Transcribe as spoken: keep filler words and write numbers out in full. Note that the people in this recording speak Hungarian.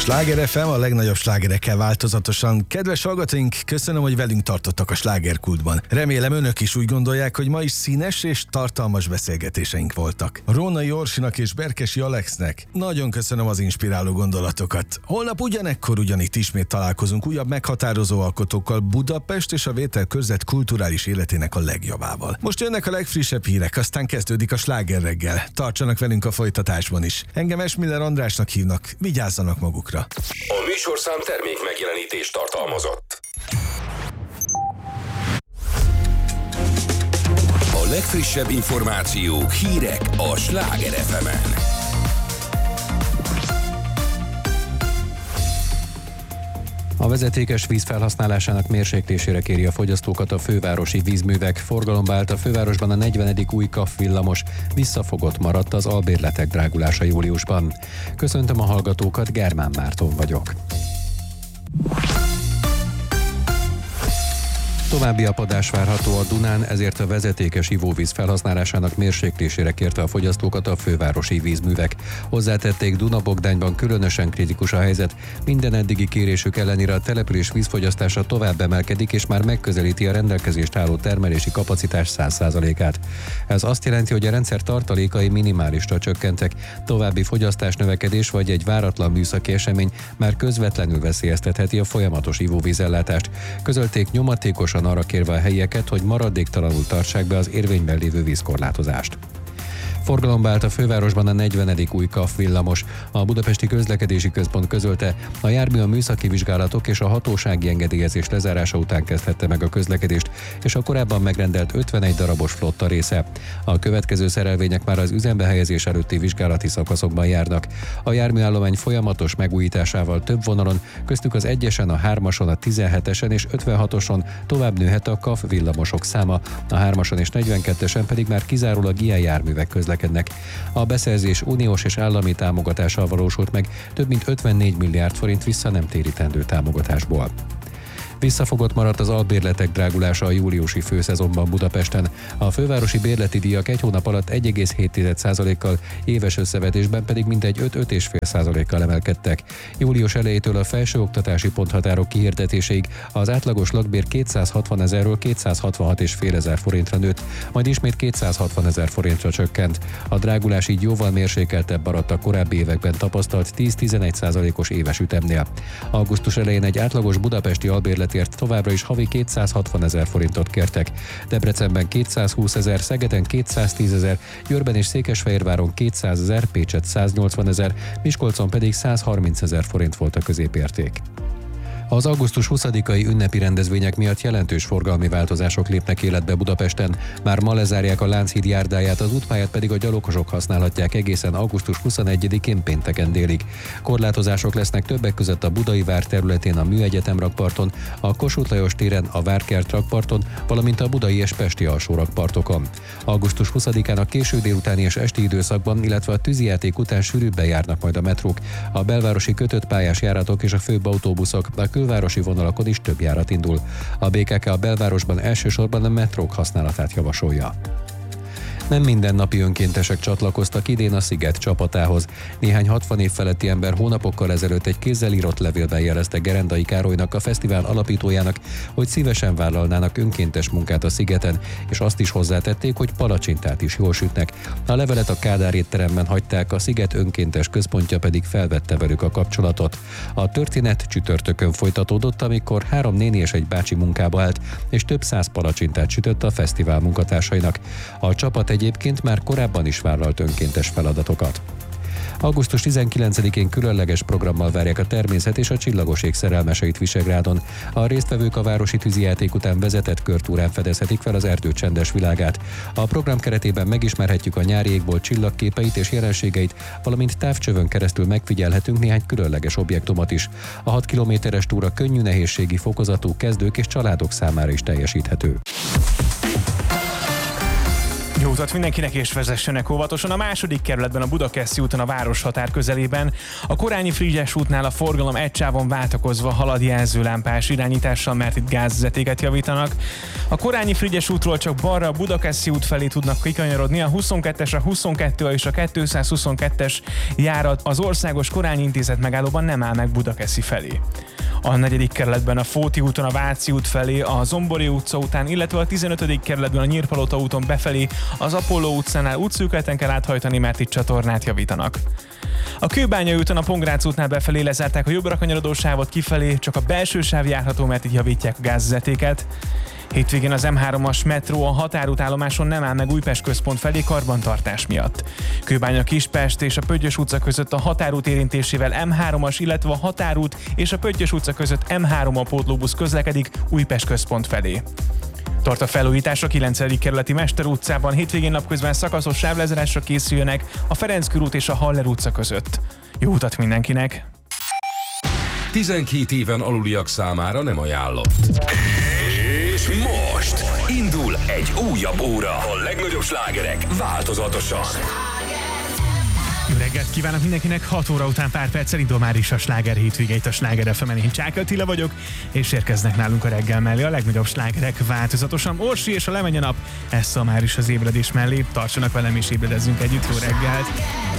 Sláger ef em, a legnagyobb slágerekkel változatosan. Kedves hallgatóink, köszönöm, hogy velünk tartottak a slágerkultban. Remélem önök is úgy gondolják, hogy ma is színes és tartalmas beszélgetéseink voltak. Rónai Orsinak és Berkesi Alexnek nagyon köszönöm az inspiráló gondolatokat. Holnap ugyanekkor ugyanitt ismét találkozunk újabb meghatározó alkotókkal Budapest és a Vételkörzet kulturális életének a legjavával. Most jönnek a legfrissebb hírek, aztán kezdődik a Sláger reggel. Tartsanak velünk a folytatásban is. Engem Esmiller Andrásnak hívnak, vigyázzanak magukra. A műsorszám termék megjelenítést tartalmazott. A legfrissebb információk, hírek a Sláger ef emen. A vezetékes víz felhasználásának mérséklésére kéri a fogyasztókat a fővárosi vízművek. Forgalomba állt a fővárosban a negyvenedik új ká á ef villamos, visszafogott maradt az albérletek drágulása júliusban. Köszöntöm a hallgatókat, Germán Márton vagyok. További apadás várható a Dunán, ezért a vezetékes ivóvíz felhasználásának mérséklésére kérte a fogyasztókat a fővárosi vízművek. Hozzátették, Duna-Bogdányban különösen kritikus a helyzet, minden eddigi kérésük ellenére a település vízfogyasztása tovább emelkedik, és már megközelíti a rendelkezést álló termelési kapacitás száz százalékát. Ez azt jelenti, hogy a rendszer tartalékai minimálisra csökkentek, további fogyasztás növekedés vagy egy váratlan műszaki esemény már közvetlenül veszélyeztetheti a folyamatos ivóvízellátást. Közölték nyomatékosan arra kérve a helyieket, hogy maradéktalanul tartsák be az érvényben lévő vízkorlátozást. Forgalomba állt a fővárosban a negyvenedik új ká á ef villamos. A Budapesti Közlekedési Központ közölte, a jármű a műszaki vizsgálatok és a hatósági engedélyezés lezárása után kezdhette meg a közlekedést, és a korábban megrendelt ötvenegy darabos flotta része. A következő szerelvények már az üzembe helyezés előtti vizsgálati szakaszokban járnak. A járműállomány folyamatos megújításával több vonalon, köztük az egyesen, a hármason, a tizenhetesen és ötvenhatoson tovább nőhet a ká á ef villamosok száma, a hármason és negyvenkettesen pedig már kizárólag ilyen járművek közlekednek. A beszerzés uniós és állami támogatással valósult meg, több mint ötvennégy milliárd forint vissza nem térítendő támogatásból. Visszafogott maradt az albérletek drágulása a júliusi főszezonban Budapesten. A fővárosi bérleti díjak egy hónap alatt egy egész hét százalékkal, éves összevetésben pedig mintegy öt-öt egész öt százalékkal emelkedtek. Július elejétől a felsőoktatási ponthatárok kihirdetéséig az átlagos lakbér kétszázhatvan ezerről kétszázhatvanhat egész öt ezer forintra nőtt, majd ismét kétszázhatvan ezer forintra csökkent. A drágulás így jóval mérsékeltebb maradt a korábbi években tapasztalt tíz-tizenegy százalékos éves ütemnél. Augusztus elején egy átlagos budapesti albérlet ért továbbra is havi kétszázhatvan ezer forintot kértek. Debrecenben kétszázhúsz ezer, Szegeden kétszáztíz ezer, Győrben és Székesfehérváron kétszáz ezer, Pécsett száznyolcvan ezer, Miskolcon pedig százharminc ezer forint volt a középérték. Az augusztus huszadikai ünnepi rendezvények miatt jelentős forgalmi változások lépnek életbe Budapesten. Már ma lezárják a Lánchíd járdáját, az útpályát pedig a gyalogosok használhatják egészen augusztus huszonegyedikén pénteken délig. Korlátozások lesznek többek között a Budai vár területén, a Műegyetem rakparton, a Kossuth Lajos téren, a Várkert rakparton, valamint a budai és pesti alsó rakpartokon. augusztus huszadikán a késő délutáni és esti időszakban, illetve a tűzijáték után sűrűbben járnak majd a metrók, a belvárosi kötött pályás járatok és a főbb autóbuszok, a külvárosi vonalakon is több járat indul. A bé ká ká a belvárosban elsősorban a metrók használatát javasolja. Nem mindennapi önkéntesek csatlakoztak idén a Sziget csapatához. Néhány hatvan év feletti ember hónapokkal ezelőtt egy kézzel írott levélben jelezte Gerendai Károlynak, a fesztivál alapítójának, hogy szívesen vállalnának önkéntes munkát a Szigeten, és azt is hozzátették, hogy palacsintát is jól sütnek. A levelet a Kádár étteremben hagyták, a Sziget önkéntes központja pedig felvette velük a kapcsolatot. A történet csütörtökön folytatódott, amikor három néni és egy bácsi munkába állt, és több száz palacsintát sütött a fesztivál munkatársainak. A csapat egyébként már korábban is vállalt önkéntes feladatokat. augusztus tizenkilencedikén különleges programmal várják a természet és a csillagos ég szerelmeseit Visegrádon. A résztvevők a városi tűzijáték után vezetett körtúrán fedezhetik fel az erdő csendes világát. A program keretében megismerhetjük a nyári égbolt csillagképeit és jelenségeit, valamint távcsövön keresztül megfigyelhetünk néhány különleges objektumot is. A hat kilométeres túra könnyű nehézségi fokozatú, kezdők és családok számára is teljesíthető. Jó utat mindenkinek, és vezessenek óvatosan. A második kerületben, a Budakeszi úton, a városhatár közelében, a Korányi Frigyes útnál a forgalom egy sávon váltakozva halad jelzőlámpás irányítással, mert itt gázvezetéket javítanak. A Korányi Frigyes útról csak balra a Budakeszi út felé tudnak kikanyarodni, a huszonkettes, a huszonkettő és a kétszázhuszonkettes járat az Országos Korányi Intézet megállóban nem áll meg Budakeszi felé. A negyedik kerületben, a Fóti úton, a Váci út felé, a Zombori utca után, illetve a tizenötödik kerületben, a Nyírpalota úton befelé, az Apolló utcánál útszűkületen kell áthajtani, mert itt csatornát javítanak. A Kőbányai úton, a Pongrác útnál befelé lezárták a jobbra kanyarodó sávot, kifelé csak a belső sáv járható, mert így javítják a gázvezetéket. Hétvégén az em hármas metró a határútállomáson nem áll meg Újpest központ felé karbantartás miatt. Kőbánya Kispest és a Pöttyös utca között a határút érintésével em hármas, illetve a határút és a Pöttyös utca között em három a pótlóbusz közlekedik Újpest központ felé. Tart a felújítás a kilencedik kerületi Mester utcában, hétvégén napközben szakaszos sávlezárásra készüljenek a Ferenc körút és a Haller utca között. Jó utat mindenkinek! tizenkét éven aluliak számára nem ajánlott. És most indul egy újabb óra. A legnagyobb slágerek változatosan. Jó reggelt kívánok mindenkinek, hat óra után pár perccel indul már is a sláger hétvége itt a Sláger ef emen. Én Csák Attila vagyok, és érkeznek nálunk a reggel mellé a legnagyobb slágerek változatosan. Orsi és a Lemegy a nap, ez a már is az ébredés mellé. Tartsanak velem és ébredezzünk együtt, jó reggelt!